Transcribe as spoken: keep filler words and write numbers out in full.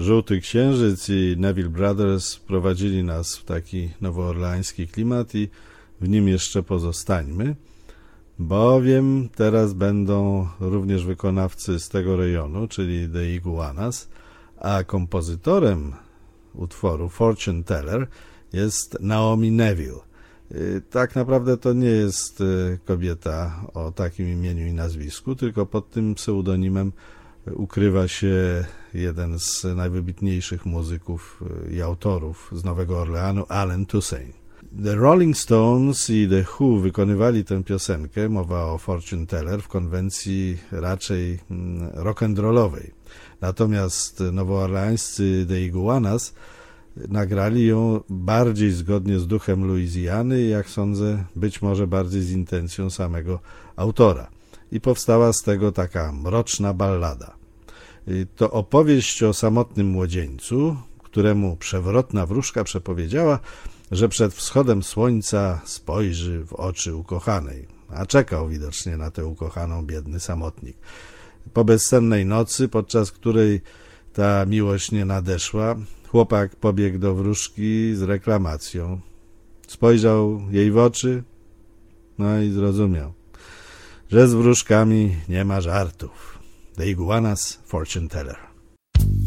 Żółty Księżyc i Neville Brothers prowadzili nas w taki nowoorleański klimat i w nim jeszcze pozostańmy, bowiem teraz będą również wykonawcy z tego rejonu, czyli The Iguanas, a kompozytorem utworu Fortune Teller jest Naomi Neville. Tak naprawdę to nie jest kobieta o takim imieniu i nazwisku, tylko pod tym pseudonimem ukrywa się jeden z najwybitniejszych muzyków i autorów z Nowego Orleanu, Allen Toussaint. The Rolling Stones i The Who wykonywali tę piosenkę, mowa o Fortune Teller, w konwencji raczej rock'n'rollowej. Natomiast nowoorleańscy The Iguanas nagrali ją bardziej zgodnie z duchem Luizjany i, jak sądzę, być może bardziej z intencją samego autora. I powstała z tego taka mroczna ballada. To opowieść o samotnym młodzieńcu, któremu przewrotna wróżka przepowiedziała, że przed wschodem słońca spojrzy w oczy ukochanej, a czekał widocznie na tę ukochaną biedny samotnik. Po bezsennej nocy, podczas której ta miłość nie nadeszła, chłopak pobiegł do wróżki z reklamacją. Spojrzał jej w oczy, no i zrozumiał, że z wróżkami nie ma żartów. The Iguanas, Fortune Teller.